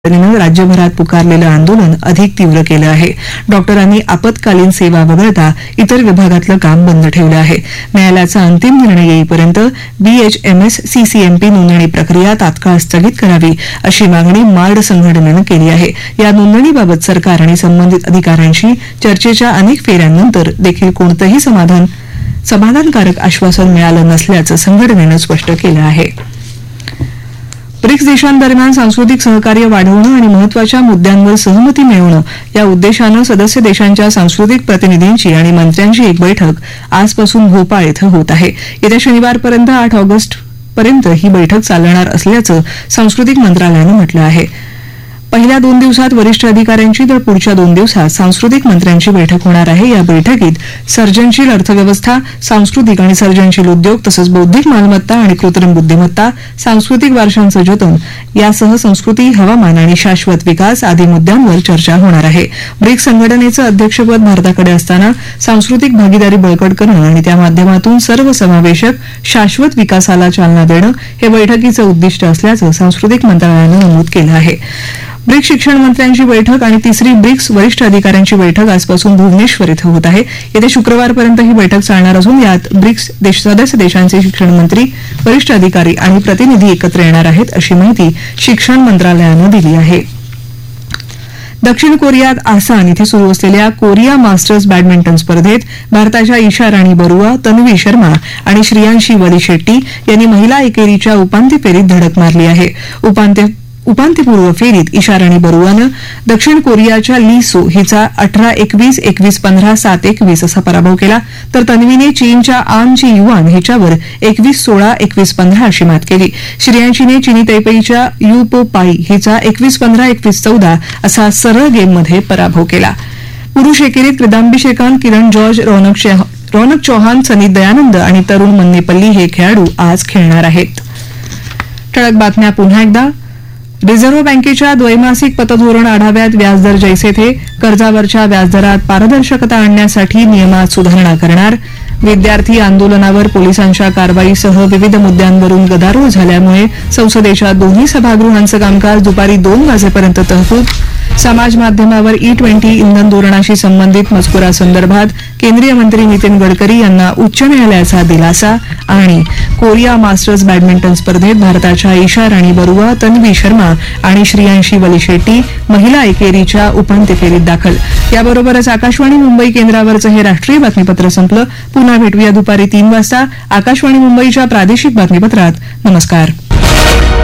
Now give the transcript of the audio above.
संघटनेनं राज्यभरात पुकारलेलं आंदोलन अधिक तीव्र केलं आहे. डॉक्टरांनी आपत्कालीन सेवा वगळता इतर विभागातलं काम बंद ठेवलं आहे. न्यायालयाचा अंतिम निर्णय येईपर्यंत BHMS CCMP नोंदणी प्रक्रिया तात्काळ स्थगित करावी अशी मागणी मार्ड संघटनेनं केली आहे. या नोंदणीबाबत सरकार आणि संबंधित अधिकाऱ्यांशी चर्चेच्या अनेक फेऱ्यांनंतर देखील कोणतंही समाधानकारक आश्वासन मिळालं नसल्याचं संघटनेनं स्पष्ट केलं आहे. ब्रिक्स देशांदरम्यान सांस्कृतिक सहकार्य वाढवणं आणि महत्वाच्या मुद्द्यांवर सहमती मिळवणं या उद्देशानं सदस्य देशांच्या सांस्कृतिक प्रतिनिधींची आणि मंत्र्यांची एक बैठक आजपासून भोपाळ इथं होत आहे. येत्या शनिवारपर्यंत 8 ऑगस्टपर्यंत ही बैठक चालणार असल्याचं सांस्कृतिक मंत्रालयानं म्हटलं आहे. पहिल्या 2 दिवसात वरिष्ठ अधिकाऱ्यांची तर पुढच्या 2 दिवसात सांस्कृतिक मंत्र्यांची बैठक होणार आहे. या बैठकीत सर्जनशील अर्थव्यवस्था, सांस्कृतिक आणि सर्जनशील उद्योग तसंच बौद्धिक मालमत्ता आणि कृत्रिम बुद्धिमत्ता, सांस्कृतिक वारशांचं जतन यासह संस्कृती, हवामान आणि शाश्वत विकास आदी मुद्द्यांवर चर्चा होणार आहे. ब्रिक्स संघटनेचं अध्यक्षपद भारताकडे असताना सांस्कृतिक भागीदारी बळकट करणं आणि त्या माध्यमातून सर्वसमावेशक शाश्वत विकासाला चालना देणं हे बैठकीचं उद्दिष्ट असल्याचं सांस्कृतिक मंत्रालयानं नमूद केलं आहे. ब्रिक्स शिक्षण मंत्र्यांची बैठक आणि तिसरी ब्रिक्स वरिष्ठ अधिकाऱ्यांची बैठक आजपासून भुवनेश्वर इथं होत आहे. येत्या शुक्रवारपर्यंत ही बैठक चालणार असून यात ब्रिक्स सदस्य देशांचे शिक्षण मंत्री, वरिष्ठ अधिकारी आणि प्रतिनिधी एकत्र येणार आहेत अशी माहिती शिक्षण मंत्रालयानं दिली आहे. दक्षिण कोरियात आसान इथे सुरू असलेल्या कोरिया मास्टर्स बॅडमिंटन स्पर्धेत भारताच्या ईशा राणी बरुआ, तन्वी शर्मा आणि श्रियांशी वली शेट्टी यांनी महिला एकेरीच्या उपांत्य फेरीत धडक मारली आहे. उपांत्यपूर्व फेरीत ईशा राणी बरुआनं दक्षिण कोरियाच्या ली सो हिचा 18-21, 21-15, 7-21 असा पराभव केला, तर तन्वीने चीनच्या आन जी युआन हिच्यावर 21-16, 21-15 अशी मात केली. श्रियांशीने चीनी तैपेईच्या यू पो पाई हिचा 21-15, 21-14 असा सरळ गेममध्ये पराभव केला. पुरुष एकेरीत किदांबी श्रीकांत, किरण जॉर्ज, रौनक चौहान, सनी दयानंद आणि तरुण मन्नेपल्ली हे खेळाडू आज खेळणार आहेत. ठळक बातम्या पुन्हा एकदा. रिझर्व्ह बँकेच्या द्वैमासिक पतधोरण आढाव्यात व्याजदर जैसे थे, कर्जावरच्या व्याजदरात पारदर्शकता आणण्यासाठी नियमात सुधारणा करणार. विद्यार्थी आंदोलनावर पोलिसांच्या कारवाईसह विविध मुद्द्यांवरून गदारोळ झाल्यामुळे संसदेच्या दोन्ही सभागृहांचं कामकाज दुपारी 2 वाजेपर्यंत तहकूब. समाज माध्यमावर E20 इंधन धोरणाशी संबंधित मजकुरासंदर्भात केंद्रीय मंत्री नितीन गडकरी यांना उच्च न्यायालयाचा दिलासा. आणि कोरिया मास्टर्स बॅडमिंटन स्पर्धेत भारताच्या ईशा राणी बरुआ, तन्वी शर्मा आणि श्रियांशी वली शेट्टी महिला एकेरीच्या उपांत्य फेरीत दाखल. याबरोबरच आकाशवाणी मुंबई केंद्रावरचं हे राष्ट्रीय बातमीपत्र संपलं. पुन्हा भेटूया दुपारी 3 वाजता आकाशवाणी मुंबईच्या प्रादेशिक बातमीपत्रात. नमस्कार.